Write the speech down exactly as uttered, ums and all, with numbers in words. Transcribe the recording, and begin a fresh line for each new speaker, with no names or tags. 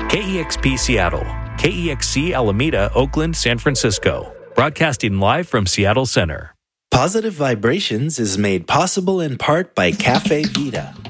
K E X P Seattle, K E X C Alameda, Oakland, San Francisco. Broadcasting live from Seattle Center.
Positive Vibrations is made possible in part by Cafe Vita.